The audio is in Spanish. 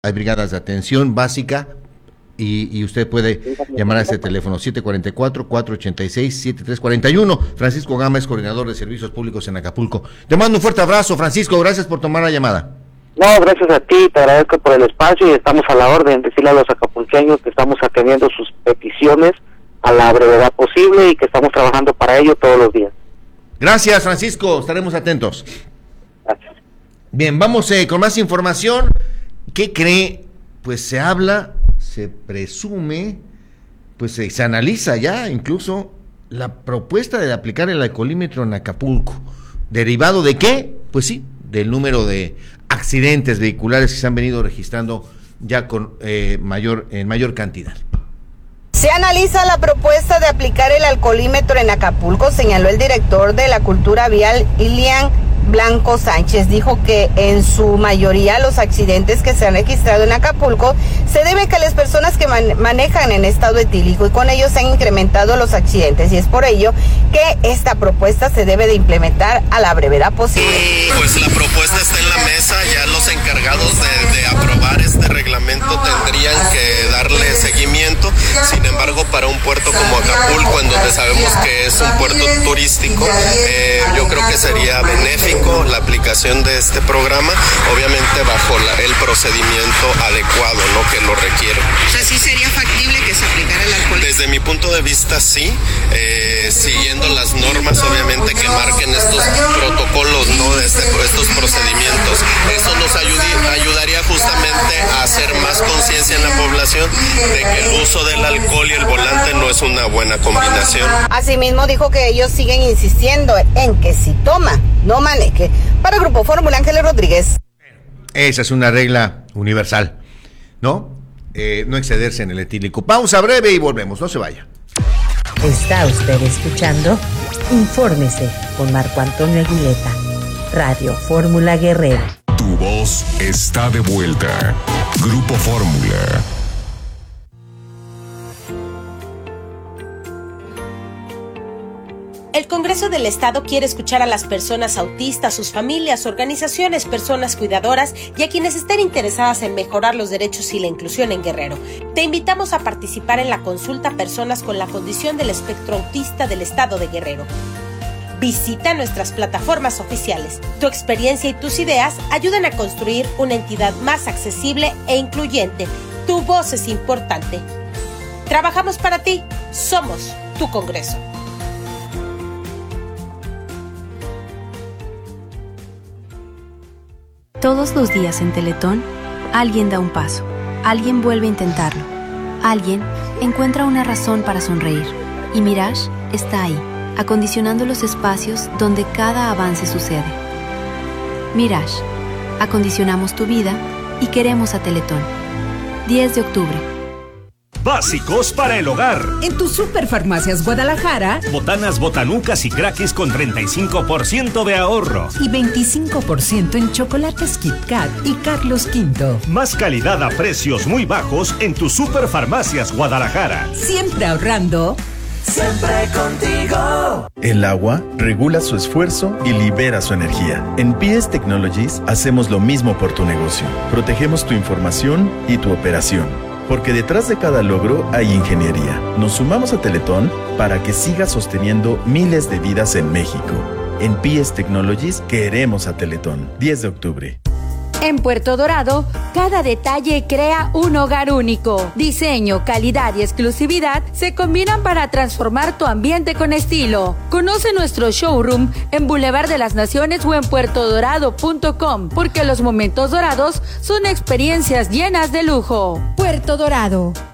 Hay brigadas de atención básica y usted puede llamar a este teléfono 744-486-7341. Francisco Gama es coordinador de servicios públicos en Acapulco. Te mando un fuerte abrazo, Francisco, gracias por tomar la llamada. No, gracias a ti, te agradezco por el espacio y estamos a la orden. Decirle a los acapulqueños que estamos atendiendo sus peticiones a la brevedad posible y que estamos trabajando para ello todos los días. Gracias, Francisco, estaremos atentos. Gracias. Bien, vamos con más información. ¿Qué cree? Pues se habla, se presume, pues se analiza ya incluso la propuesta de aplicar el alcoholímetro en Acapulco. ¿Derivado de qué? Pues sí, del número de accidentes vehiculares que se han venido registrando ya con mayor cantidad. Se analiza la propuesta de aplicar el alcoholímetro en Acapulco, señaló el director de la Cultura Vial, Ilian Blanco Sánchez. Dijo que en su mayoría los accidentes que se han registrado en Acapulco se deben a que las personas que manejan en estado etílico, y con ello se han incrementado los accidentes, y es por ello que esta propuesta se debe de implementar a la brevedad posible. Pues la propuesta está en la mesa, ya los encargados de aprobar este reglamento tendrían que darle seguimiento. Sin embargo, para un puerto como Acapulco, en donde sabemos que es un puerto turístico, yo creo que sería benéfico la aplicación de este programa, obviamente bajo el procedimiento adecuado, ¿no?, que lo requiere. O sea, ¿sí sería factible que se aplicara el alcohol? Desde mi punto de vista, sí, siguiendo las normas, obviamente, que marquen estos protocolos, ¿no?, estos procedimientos. Eso nos ayudaría justamente a hacer más conciencia en la población de que el uso del alcohol y el volante no es una buena combinación. Asimismo, dijo que ellos siguen insistiendo en que si toma, no maneje. Para Grupo Fórmula, Ángeles Rodríguez. Esa es una regla universal, ¿no? No excederse en el etílico. Pausa breve y volvemos, no se vaya. Está usted escuchando Infórmese con Marco Antonio Aguileta, Radio Fórmula Guerrero. Tu voz está de vuelta. Grupo Fórmula. El Congreso del Estado quiere escuchar a las personas autistas, sus familias, organizaciones, personas cuidadoras y a quienes estén interesadas en mejorar los derechos y la inclusión en Guerrero. Te invitamos a participar en la consulta Personas con la Condición del Espectro Autista del Estado de Guerrero. Visita nuestras plataformas oficiales. Tu experiencia y tus ideas ayudan a construir una entidad más accesible e incluyente. Tu voz es importante. Trabajamos para ti. Somos tu Congreso. Todos los días en Teletón, alguien da un paso, alguien vuelve a intentarlo, alguien encuentra una razón para sonreír. Y Mirage está ahí, acondicionando los espacios donde cada avance sucede. Mirage, acondicionamos tu vida y queremos a Teletón. 10 de octubre. Básicos para el hogar. En tu Superfarmacias Guadalajara, botanas, botanucas y crackers con 35% de ahorro. Y 25% en chocolates Kit Kat y Carlos V. Más calidad a precios muy bajos en tu Superfarmacias Guadalajara. Siempre ahorrando. Siempre contigo. El agua regula su esfuerzo y libera su energía. En PS Technologies hacemos lo mismo por tu negocio. Protegemos tu información y tu operación. Porque detrás de cada logro hay ingeniería. Nos sumamos a Teletón para que siga sosteniendo miles de vidas en México. En PS Technologies queremos a Teletón. 10 de octubre. En Puerto Dorado, cada detalle crea un hogar único. Diseño, calidad y exclusividad se combinan para transformar tu ambiente con estilo. Conoce nuestro showroom en Boulevard de las Naciones o en puertodorado.com, porque los momentos dorados son experiencias llenas de lujo. Puerto Dorado,